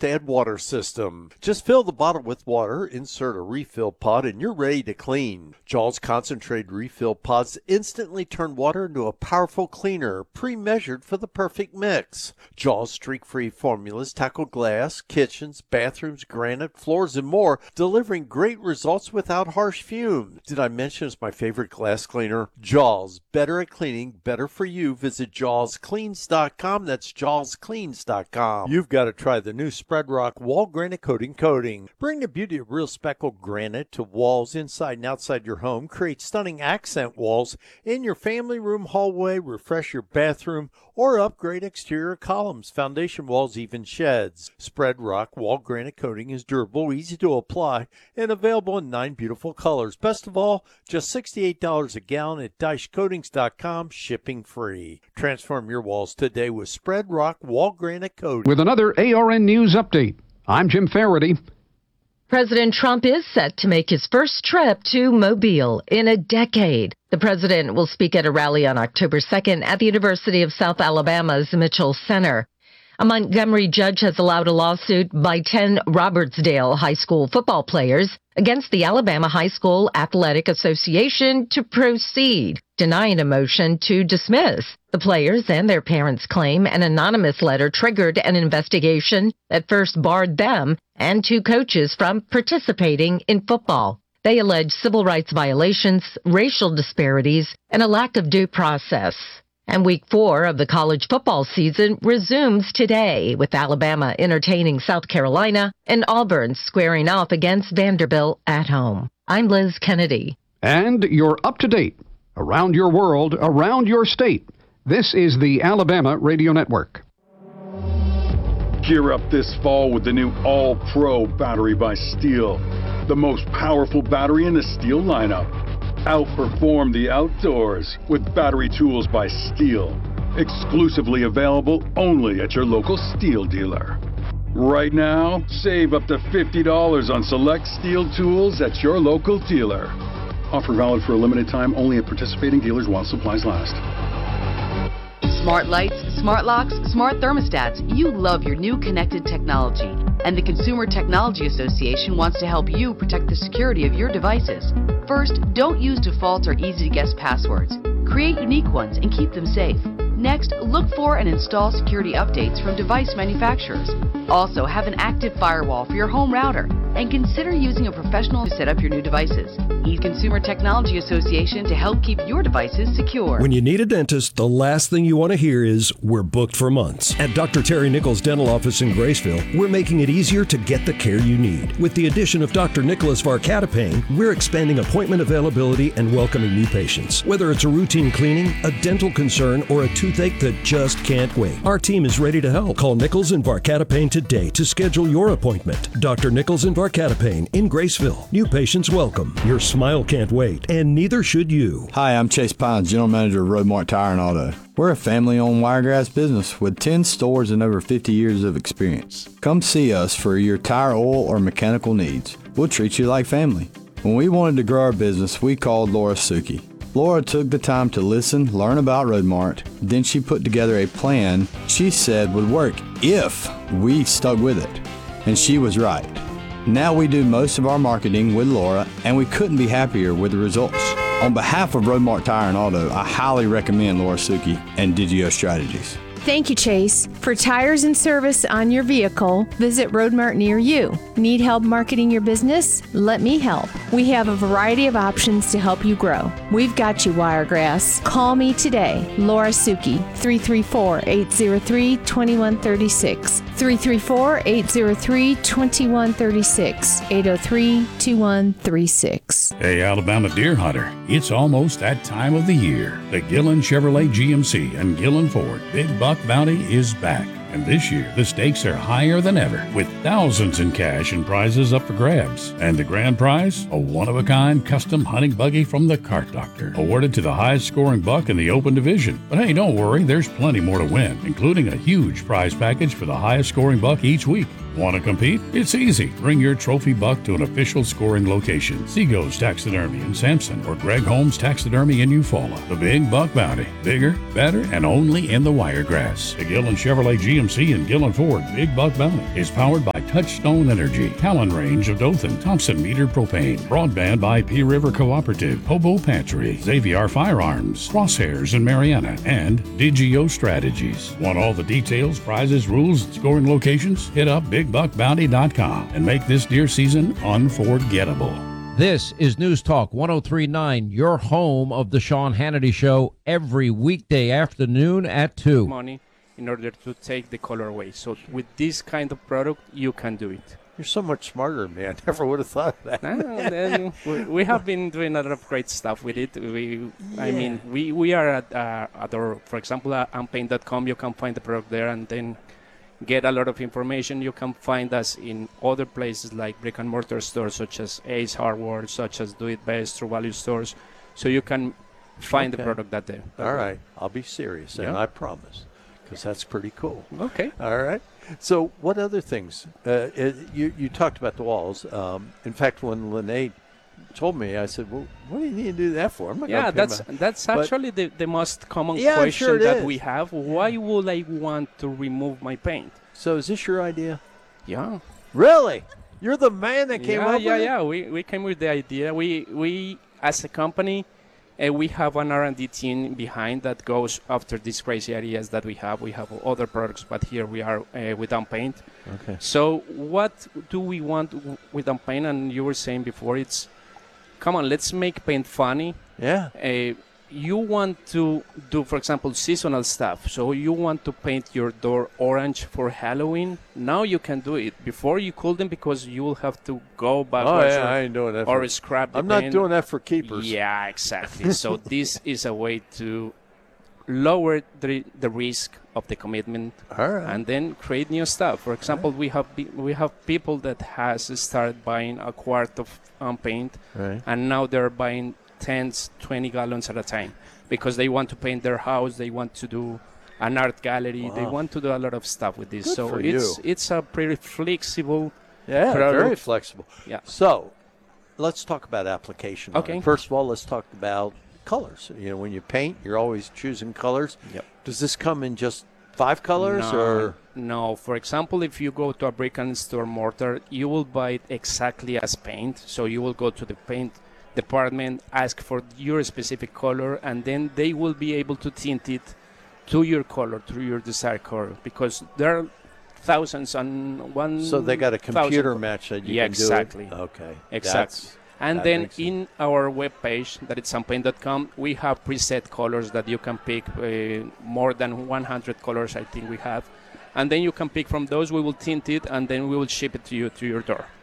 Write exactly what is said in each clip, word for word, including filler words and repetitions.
to add water system. Just fill the bottle with water, insert a refill pod, and you're ready to clean. Jaws concentrated refill pods instantly turn water into a powerful cleaner, pre-measured for the perfect mix. Jaws streak-free formulas tackle glass, kitchens, bathrooms, granite, floors, and more, delivering great results without harsh fumes. Did I mention it's my favorite glass cleaner? Jaws, better at cleaning, better for you. Visit jaws cleans dot com. That's jaws cleans dot com. You've got to try the new Spread Rock Wall Granite Coating Coating. Bring the beauty of real speckled granite to walls inside and outside your home. Create stunning accent walls in your family room, hallway, refresh your bathroom, or upgrade exterior columns, foundation walls, even sheds. Spread Rock Wall Granite Coating is durable, easy to apply, and available in nine beautiful colors. Best of all, just sixty-eight dollars a gallon at Dyche Coatings dot com, shipping free. Transform your walls today with Spread Rock Wall Granite Coating. With another A R N News Update, I'm Jim Faraday. President Trump is set to make his first trip to Mobile in a decade. The president will speak at a rally on October second at the University of South Alabama's Mitchell Center. A Montgomery judge has allowed a lawsuit by ten Robertsdale High School football players against the Alabama High School Athletic Association to proceed, denying a motion to dismiss. The players and their parents claim an anonymous letter triggered an investigation that first barred them and two coaches from participating in football. They allege civil rights violations, racial disparities, and a lack of due process. And week four of the college football season resumes today, with Alabama entertaining South Carolina and Auburn squaring off against Vanderbilt at home. I'm Liz Kennedy. And you're up to date. Around your world, around your state. This is the Alabama Radio Network. Gear up this fall with the new All-Pro battery by Steel. The most powerful battery in the Steel lineup. Outperform the outdoors with battery tools by Steel. Exclusively available only at your local Steel dealer. Right now, save up to fifty dollars on select Steel tools at your local dealer. Offer valid for a limited time only at participating dealers while supplies last. Smart lights, smart locks, smart thermostats. You love your new connected technology. And the Consumer Technology Association wants to help you protect the security of your devices. First, don't use default or easy-to-guess passwords. Create unique ones and keep them safe. Next, look for and install security updates from device manufacturers. Also, have an active firewall for your home router and consider using a professional to set up your new devices. Use Consumer Technology Association to help keep your devices secure. When you need a dentist, the last thing you want to hear is, we're booked for months. At Doctor Terry Nichols Dental Office in Graceville, we're making it easier to get the care you need. With the addition of Doctor Nicholas Varcatapane, we're expanding appointment availability and welcoming new patients. Whether it's a routine cleaning, a dental concern, or a toothache that just can't wait, our team is ready to help. Call Nichols and Varcatapane today to schedule your appointment. Doctor Nichols and Varcatapane in Graceville. New patients welcome. Your smile can't wait, and neither should you. Hi, I'm Chase Pines, General Manager of Roadmark Tire and Auto. We're a family-owned Wiregrass business with ten stores and over fifty years of experience. Come see us for your tire, oil, or mechanical needs. We'll treat you like family. When we wanted to grow our business, we called Laura Suki. Laura took the time to listen, learn about Roadmark, then she put together a plan she said would work if we stuck with it. And she was right. Now we do most of our marketing with Laura, and we couldn't be happier with the results. On behalf of Roadmark Tire and Auto, I highly recommend Laura Suki and Digio Strategies. Thank you, Chase. For tires and service on your vehicle, visit Roadmark near you. Need help marketing your business? Let me help. We have a variety of options to help you grow. We've got you, Wiregrass. Call me today, Laura Suki, three three four, eight zero three, two one three six, three three four, eight zero three, two one three six, eight zero three, two one three six. Hey, Alabama deer hunter, it's almost that time of the year. The Gillen Chevrolet G M C and Gillen Ford Big Buck Bounty is back. And this year, the stakes are higher than ever, with thousands in cash and prizes up for grabs. And the grand prize? A one-of-a-kind custom hunting buggy from the Cart Doctor, awarded to the highest-scoring buck in the open division. But hey, don't worry, there's plenty more to win, including a huge prize package for the highest-scoring buck each week. Want to compete? It's easy. Bring your trophy buck to an official scoring location. Seago's Taxidermy in Sampson or Greg Holmes Taxidermy in Eufaula. The Big Buck Bounty. Bigger, better, and only in the Wiregrass. The Gillen Chevrolet G M C and Gillen Ford Big Buck Bounty is powered by Touchstone Energy, Talon Range of Dothan, Thompson Meter Propane, broadband by P River Cooperative, Hobo Pantry, Xavier Firearms, Crosshairs in Mariana, and Digio Strategies. Want all the details, prizes, rules, and scoring locations? Hit up big buck bounty dot com and make this deer season unforgettable. This is News Talk one oh three point nine, your home of the Sean Hannity Show, every weekday afternoon at two. Money in order to take the color away. So with this kind of product, you can do it. You're so much smarter than me. I never would have thought of that. No, then we, we have been doing a lot of great stuff with it. We, I Yeah. mean, we, we are at, uh, at our, for example, uh, unpaint dot com. You can find the product there and then get a lot of information. You can find us in other places like brick and mortar stores such as Ace Hardware, such as Do It Best, True Value stores. So you can find Okay. the product that there. All right. I'll be serious, and Yeah. I promise, because that's pretty cool. Okay. All right. So what other things? Uh, it, you, you talked about the walls. Um, in fact, when Lene told me, I said, well, what do you need to do that for? I'm not Yeah, gonna pay that's my-" that's But- actually the, the most common Yeah, I'm question sure it that is. we have. Why would I want to remove my paint? So is this your idea? Yeah. Really? You're the man that came yeah, up yeah, with it? yeah. We we came with the idea. We we as a company, uh, we have an R and D team behind that goes after these crazy ideas that we have. We have other products, but here we are uh, with Unpaint. Okay. So what do we want w- with Unpaint? And you were saying before, it's come on, let's make paint funny. Yeah. Uh, you want to do, for example, seasonal stuff. So you want to paint your door orange for Halloween. Now you can do it. Before you couldn't because you will have to go Oh, backwards yeah, or, I ain't doing that. or for, scrap the I'm not paint. doing that for keepers. Yeah, exactly. So this is a way to lower the, the risk of the commitment All right. and then create new stuff. For example, we have be, we have people that has started buying a quart of um, paint, Right. and now they're buying tens, twenty gallons at a time because they want to paint their house, they want to do an art gallery, they Wow. want to do a lot of stuff with this. Good so for it's you. it's a pretty flexible. Yeah, product. very flexible. Yeah. So let's talk about application. on it. Okay. First of all, let's talk about colors. You know, when you paint, you're always choosing colors. Yep. Does this come in just five colors no, or? no. For example, if you go to a brick and store mortar, you will buy it exactly as paint. So you will go to the paint department, ask for your specific color, and then they will be able to tint it to your color, to your desired color, because there are thousands and one. So they got a thousand computer co- match that you yeah, can do it? exactly. Okay. Exactly. That's- And that then makes sense. in our webpage, that is unpaint dot com, we have preset colors that you can pick, uh, more than one hundred colors I think we have. And then you can pick from those, we will tint it, and then we will ship it to you to your door.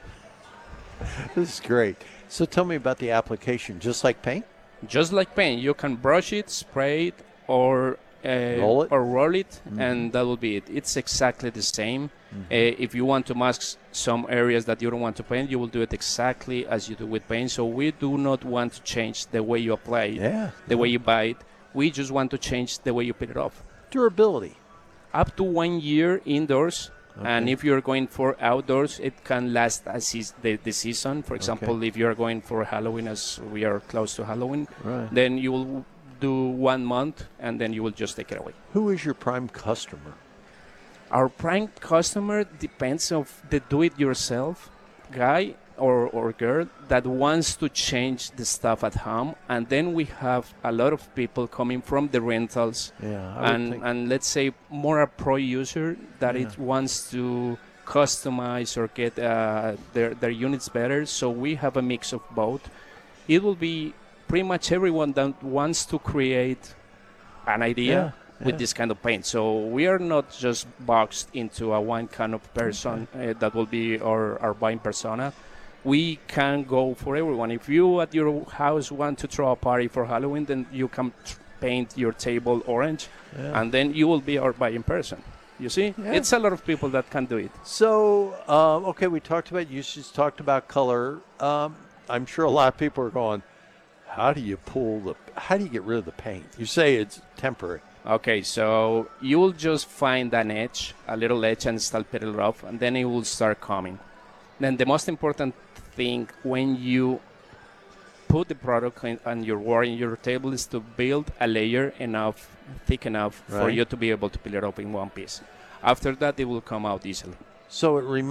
This is great. So tell me about the application. Just like paint? Just like paint, you can brush it, spray it, or uh, Roll it? or roll it, Mhm. and that will be it. It's exactly the same. Mhm. Uh, if you want to mask some areas that you don't want to paint, you will do it exactly as you do with paint. So we do not want to change the way you apply it, Yeah. the way you buy it. We just want to change the way you put it off. Durability. Up to one year indoors. And Okay. if you're going for outdoors, it can last as seas- the, the season. For example, if you're going for Halloween, as we are close to Halloween, Right. then you will do one month and then you will just take it away. Who is your prime customer? Our prime customer depends of the do-it-yourself guy or, or girl that wants to change the stuff at home. And then we have a lot of people coming from the rentals Yeah, I would and, think- and let's say more a pro user that Yeah. it wants to customize or get uh, their, their units better. So we have a mix of both. It will be pretty much everyone that wants to create an idea Yeah, with yeah. this kind of paint. So we are not just boxed into a one kind of person uh, that will be our, our buying persona. We can go for everyone. If you at your house want to throw a party for Halloween, then you can tr- paint your table orange, Yeah. and then you will be our buying person. You see, Yeah. it's a lot of people that can do it. So, um, okay, we talked about uses, talked about color. Um, I'm sure a lot of people are going, how do you pull the, how do you get rid of the paint? You say it's temporary. Okay, so you will just find an edge, a little edge, and start peel it off, and then it will start coming. Then the most important thing when you put the product in, on your wall in your table is to build a layer enough, thick enough Right. for you to be able to peel it off in one piece. After that, it will come out easily. So it reminds